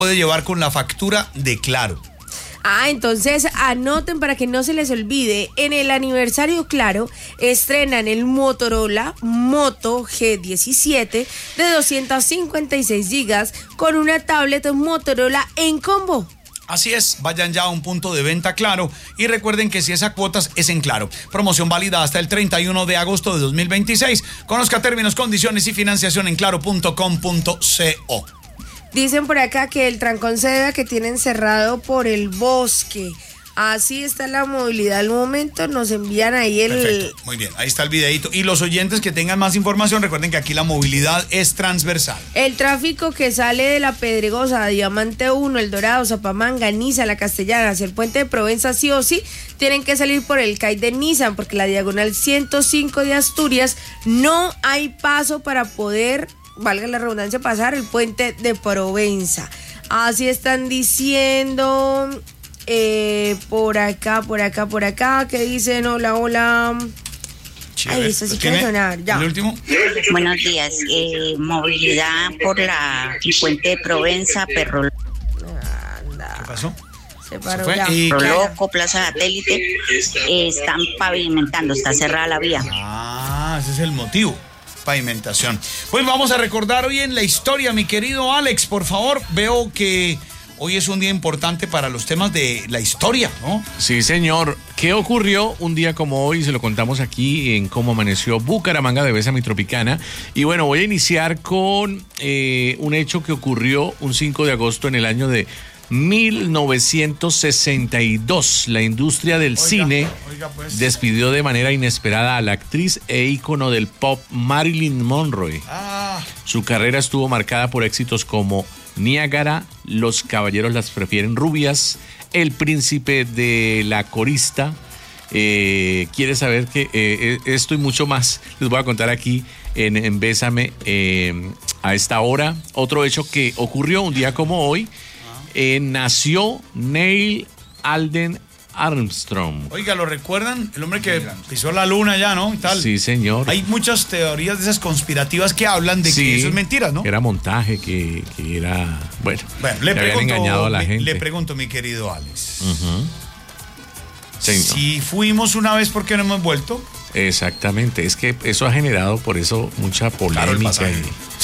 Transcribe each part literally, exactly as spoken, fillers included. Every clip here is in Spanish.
puede llevar con la factura de Claro. Ah, entonces anoten para que no se les olvide. En el aniversario Claro estrenan el Motorola Moto G diecisiete de doscientos cincuenta y seis gigas con una tablet Motorola en combo. Así es, vayan ya a un punto de venta Claro y recuerden que si es a cuotas es en Claro. Promoción válida hasta el treinta y uno de agosto de dos mil veintiséis. Conozca términos, condiciones y financiación en claro punto com punto co. Dicen por acá que el trancón se debe a que tienen cerrado por el bosque. Así está la movilidad al momento. Nos envían ahí el... Perfecto, muy bien, ahí está el videito. Y los oyentes que tengan más información, recuerden que aquí la movilidad es transversal. El tráfico que sale de La Pedregosa, Diamante uno, El Dorado, Zapamanga, Niza, La Castellana, hacia el Puente de Provenza, sí o sí, tienen que salir por el C A I de Niza, porque la diagonal ciento cinco de Asturias no hay paso para poder... valga la redundancia, pasar el Puente de Provenza. Así están diciendo eh, por acá, por acá, por acá, que dicen hola, hola. Ahí está, sí quiere sonar, ya. ¿El último? Buenos días, eh, movilidad por la Puente de Provenza, Perro Anda. ¿Qué pasó? Se paró Se fue ya. y- Loco, Plaza Satélite, eh, están pavimentando, está cerrada la vía. Ah, ese es el motivo. Pavimentación. Pues vamos a recordar hoy en la historia, mi querido Alex, por favor. Veo que hoy es un día importante para los temas de la historia, ¿no? Sí, señor. ¿Qué ocurrió un día como hoy? Se lo contamos aquí en Cómo Amaneció Bucaramanga de Bésame Tropicana. Y bueno, voy a iniciar con eh, un hecho que ocurrió un cinco de agosto en el año de mil novecientos sesenta y dos. La industria del Oiga, cine oiga, pues. despidió de manera inesperada a la actriz e ícono del pop Marilyn Monroe. Ah, Su carrera estuvo marcada por éxitos como Niágara, Los caballeros las prefieren rubias, El príncipe de la corista. Eh, ¿Quiere saber que eh, esto y mucho más les voy a contar aquí en, en Bésame eh, a esta hora? Otro hecho que ocurrió un día como hoy. Eh, nació Neil Alden Armstrong. oiga, ¿lo recuerdan? El hombre que pisó la luna ya, ¿no? Y tal. Sí, señor. Hay muchas teorías de esas conspirativas que hablan de Sí, que eso es mentira, ¿no? Era montaje, que, que era... Bueno, Bueno, le que habían pregunto, engañado a la le, gente. le pregunto, mi querido Alex. Ujú. Señor. Si fuimos una vez, ¿por qué no hemos vuelto? Exactamente, es que eso ha generado por eso mucha Claro, el polémica pasaje.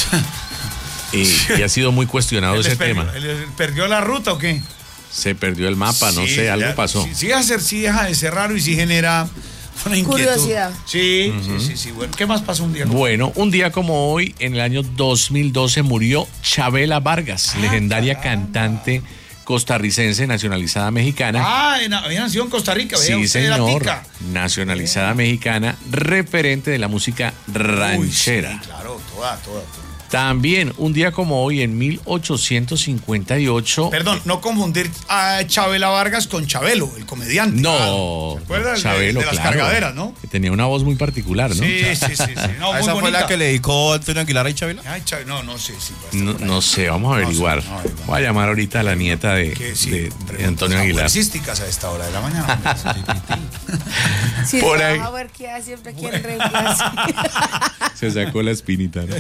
y, y- y ha sido muy cuestionado ¿Él ese les perdió, tema. él perdió la ruta o qué? Se perdió el mapa, no Sí, sé, algo ya, pasó. Sí, sí, hacer, sí deja de ser raro y sí genera una inquietud. Curiosidad. Sí, sí, sí, sí. Bueno, ¿qué más pasó un día? Bueno, un día como hoy, en el año dos mil doce, murió Chabela Vargas, Ah, legendaria caramba. cantante costarricense nacionalizada mexicana. Ah, en, había nacido en Costa Rica. vea, Sí, usted era señor. tica. Nacionalizada mexicana, referente de la música ranchera. Uy, sí, claro, toda, toda, toda. También, un día como hoy, en mil ochocientos cincuenta y ocho. Perdón, no confundir a Chabela Vargas con Chabelo, el comediante. No, ¿Se acuerda? De- Chabelo, de las claro, cargaderas, ¿no? que tenía una voz muy particular, ¿no? Sí, sí, sí, sí. No, muy ¿Esa fue bonita. la que le dedicó Antonio Aguilar y Chabela? Ay, Chabe- no, no sé, sí. basta No, por ahí. no sé, vamos a No sé, averiguar. no, averiguar. Voy a llamar ahorita a la nieta de, Que sí, de- de preguntas Antonio Aguilar. aguarcísticas a esta hora de la mañana. Sí, Por se ahí. va a ver qué hace siempre quien reemplaza. Se sacó la espinita, ¿no?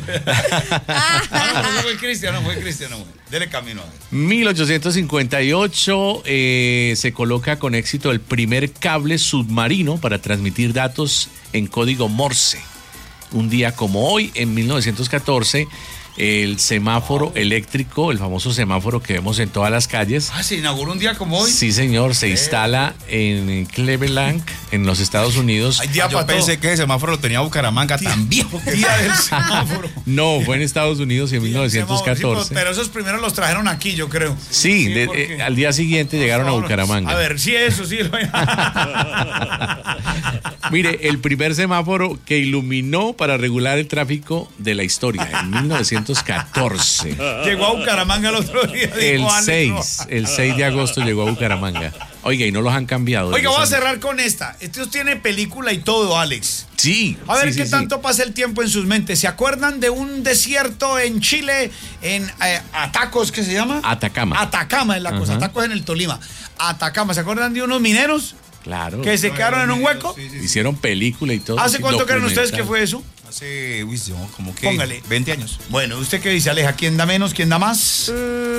No, no, no fue Cristiano, fue Cristiano. Dele camino a ver. mil ochocientos cincuenta y ocho eh, se coloca con éxito el primer cable submarino para transmitir datos en código Morse. Un día como hoy, en mil novecientos catorce, el semáforo eléctrico, el famoso semáforo que vemos en todas las calles. Ah, se inauguró un día como hoy. Sí, señor, se instala en Cleveland, en los Estados Unidos. Hay día Yo para pensé todo. que ese semáforo lo tenía Bucaramanga también. Día del semáforo. No, fue en Estados Unidos y en mil novecientos catorce. Sí, pero esos primeros los trajeron aquí, yo creo. Sí, de- porque- eh, al día siguiente llegaron a Por favor. Bucaramanga. A ver, sí, eso sí. Lo... Mire, el primer semáforo que iluminó para regular el tráfico de la historia en mil novecientos catorce. Llegó a Bucaramanga el otro día. dijo El Alex, seis, no. el seis de agosto llegó a Bucaramanga. Oiga, y no los han cambiado. Oiga, Los voy a han- cerrar con esta. Esto tiene película y todo, Alex. Sí. A ver sí, qué sí, sí. tanto pasa el tiempo en sus mentes. ¿Se acuerdan de un desierto en Chile, en eh, Atacos, ¿qué se llama? Atacama. Atacama es la cosa. Ajá. Atacos en el Tolima. Atacama. ¿Se acuerdan de unos mineros Claro. que se quedaron en un hueco? Hicieron película y todo. ¿Hace sí, cuánto creen ustedes que documental. fue eso? Hace, uy, no, como que Póngale. veinte años. Bueno, ¿usted qué dice, Aleja? ¿Quién da menos? ¿Quién da más?